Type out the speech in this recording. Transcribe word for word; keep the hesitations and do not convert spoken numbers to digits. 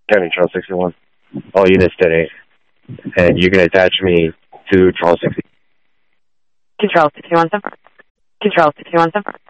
County Charles sixty-one. All units today. And you can attach me to Charles sixty. Control sixty-one, seven. Control sixty-one, seven.